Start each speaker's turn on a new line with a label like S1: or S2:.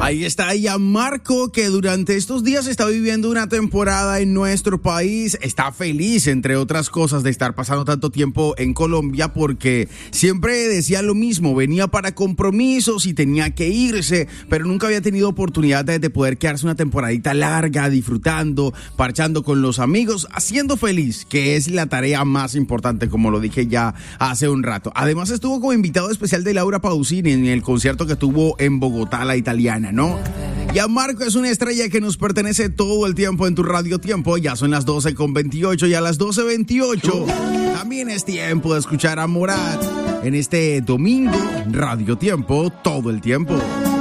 S1: Ahí está Gianmarco, que durante estos días está viviendo una temporada en nuestro país. Está feliz, entre otras cosas, de estar pasando tanto tiempo en Colombia, porque siempre decía lo mismo, venía para compromisos y tenía que irse, pero nunca había tenido oportunidad de poder quedarse una temporadita larga, disfrutando, parchando con los amigos, haciendo feliz, que es la tarea más importante, como lo dije ya hace un rato. Además estuvo como invitado especial de Laura Pausini en el concierto que tuvo en Bogotá, la italiana, ¿no? Gianmarco es una estrella que nos pertenece todo el tiempo en tu Radio Tiempo. Ya son las 12:28 y a las 12:28 también es tiempo de escuchar a Morat en este domingo Radio Tiempo todo el tiempo.